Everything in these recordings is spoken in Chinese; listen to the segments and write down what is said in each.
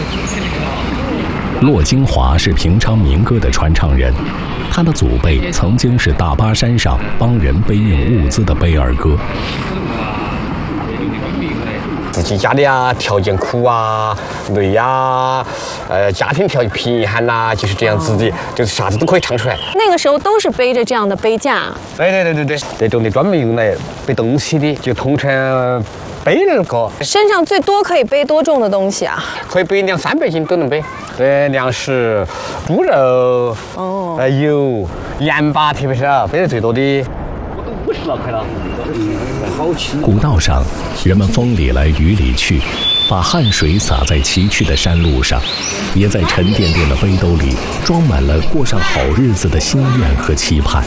骆金华是平昌民歌的传唱人，他的祖辈曾经是大巴山上帮人背运物资的背儿哥。 自己家的条件苦啊、累啊，家庭条件贫寒呐，就是这样子的，就是啥子都可以唱出来。 那个时候都是背着这样的背架。 对，那种的专门用来背东西的，就统称背那个。 身上最多可以背多重的东西啊？ 可以背200-300斤都能背。对，粮食、猪肉、油、盐巴，特别是背得最多的。我都50多块了。 古道上，人们风里来雨里去，把汗水洒在崎岖的山路上，也在沉甸甸的背兜里装满了过上好日子的心愿和期盼。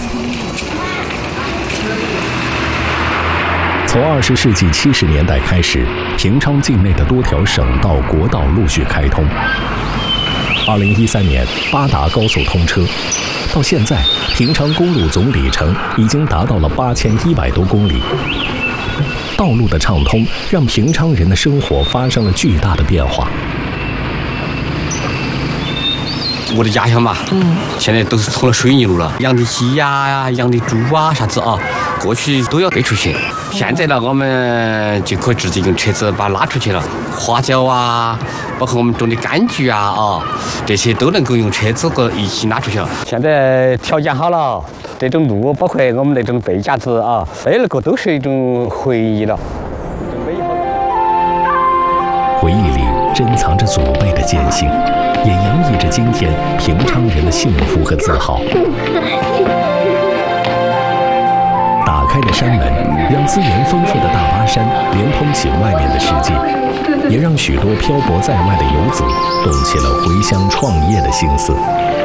从20世纪70年代开始，平昌境内的多条省道、国道陆续开通。2013年，8达高速通车，到现在，平昌公路总里程已经达到了8100多公里。道路的畅通，让平昌人的生活发生了巨大的变化。 我的家乡嘛，现在都是通了水泥路了，养的鸡呀、养的猪啊啥子啊，过去都要背出去。现在呢，我们就可以直接用车子把它拉出去了。花椒啊，包括我们种的柑橘啊，这些都能够用车子一起拉出去了。现在条件好了，这种路包括我们那种背架子啊，那个都是一种回忆了。 回忆里珍藏着祖辈的艰辛，也洋溢着今天平昌人的幸福和自豪。打开的山门，让资源丰富的大巴山连通起外面的世界，也让许多漂泊在外的游子动起了回乡创业的心思。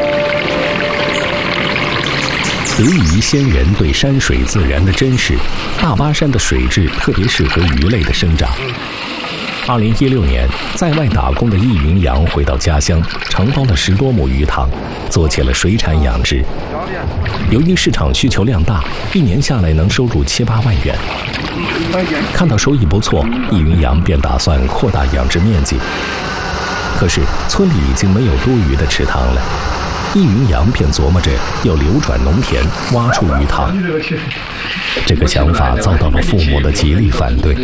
得益于先人对山水自然的珍视，大巴山的水质特别适合鱼类的生长。2016年，在外打工的易云阳回到家乡，承包了10多亩鱼塘，做起了水产养殖。由于市场需求量大，1年下来能收入7、8万元。看到收益不错，易云阳便打算扩大养殖面积。可是村里已经没有多余的池塘了，易云阳便琢磨着要流转农田，挖出鱼塘。这个想法遭到了父母的极力反对。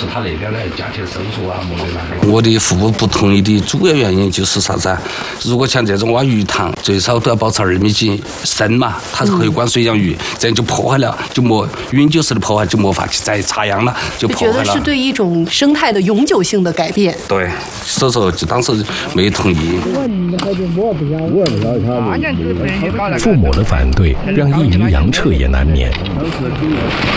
我的父母不同意的主要原因就是啥子啊？如果像这种挖鱼塘，最少都要保持2米几深嘛，它是可以管水养鱼，这样就破坏了，就永久式的破坏，就没法去再插秧了，就破坏了。 觉得是对一种生态的永久性的改变。 对，所以说就当时没同意。 父母的反对让易云阳彻夜难眠。